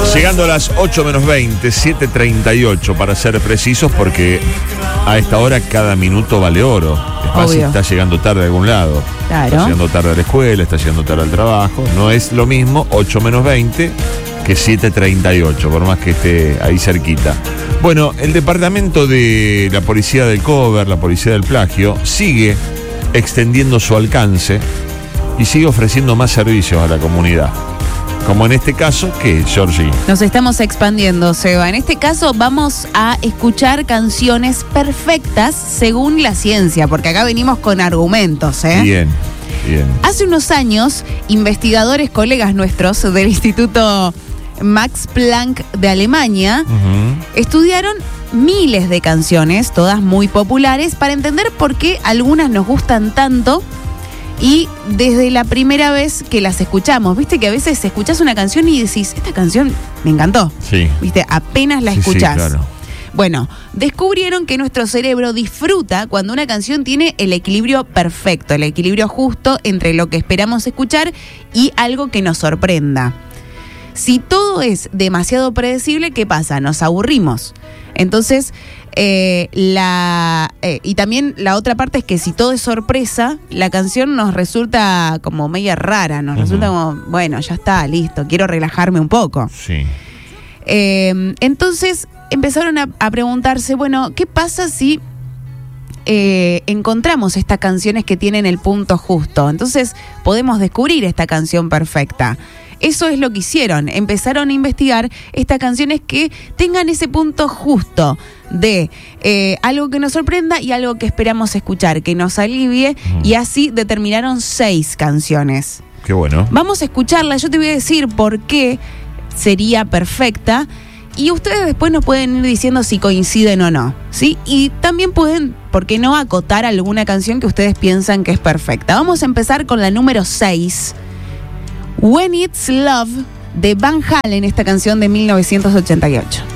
Llegando a las 8 menos 20, 7:38 para ser precisos, porque a esta hora cada minuto vale oro. Es más, si está llegando tarde a algún lado. Claro. Está llegando tarde a la escuela, está llegando tarde al trabajo. No es lo mismo 8 menos 20 que 7:38, por más que esté ahí cerquita. Bueno, el departamento de la policía del cover, la policía del plagio, sigue extendiendo su alcance y sigue ofreciendo más servicios a la comunidad. Como en este caso, ¿qué, Georgie? Nos estamos expandiendo, Seba. En este caso vamos a escuchar canciones perfectas según la ciencia, porque acá venimos con argumentos, ¿eh? Bien. Hace unos años, investigadores, colegas nuestros del Instituto Max Planck de Alemania, estudiaron miles de canciones, todas muy populares, para entender por qué algunas nos gustan tanto. Y desde la primera vez que las escuchamos, viste que a veces escuchás una canción y decís, esta canción me encantó. Sí. Viste, apenas la escuchás. Sí, claro. Bueno, descubrieron que nuestro cerebro disfruta cuando una canción tiene el equilibrio perfecto, el equilibrio justo entre lo que esperamos escuchar y algo que nos sorprenda. Si todo es demasiado predecible, ¿qué pasa? Nos aburrimos. Entonces, y también la otra parte es que si todo es sorpresa, la canción nos resulta como media rara, nos resulta como, bueno, ya está, listo, quiero relajarme un poco. Sí. Entonces empezaron a preguntarse, bueno, ¿qué pasa si encontramos estas canciones que tienen el punto justo? Entonces podemos descubrir esta canción perfecta. Eso es lo que hicieron, empezaron a investigar estas canciones que tengan ese punto justo de algo que nos sorprenda y algo que esperamos escuchar, que nos alivie, y así determinaron 6 canciones. Qué bueno. Vamos a escucharla, yo te voy a decir por qué sería perfecta y ustedes después nos pueden ir diciendo si coinciden o no, ¿sí? Y también pueden, ¿por qué no?, acotar alguna canción que ustedes piensan que es perfecta. Vamos a empezar con la número 6. When It's Love, de Van Halen, esta canción de 1988.